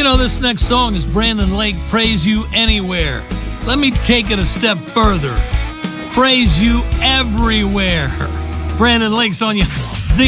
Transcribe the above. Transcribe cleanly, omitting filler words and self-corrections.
know, this next song is Brandon Lake, Praise You Anywhere. Let me take it a step further. Praise you everywhere. Brandon Lake's on you.